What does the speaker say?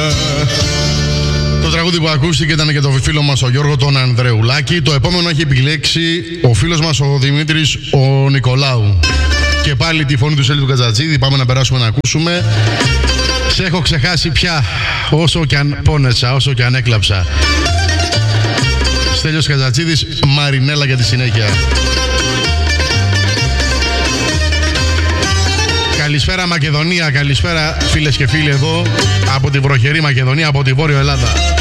Το τραγούδι που ακούστηκε ήταν και το φίλο μας ο Γιώργο τον Ανδρεουλάκη. Το επόμενο έχει επιλέξει ο φίλος μας ο Δημήτρης ο Νικολάου. Και πάλι τη φωνή του Σέλη του Κατζατζίδη. Πάμε να περάσουμε να ακούσουμε. Σε έχω ξεχάσει πια, όσο και αν πόνεσα, όσο και αν έκλαψα. Στέλιος Κατζατζίδης, Μαρινέλα για τη συνέχεια. Καλησπέρα Μακεδονία, καλησπέρα φίλες και φίλοι εδώ από τη βροχερή Μακεδονία, από τη Βόρειο Ελλάδα.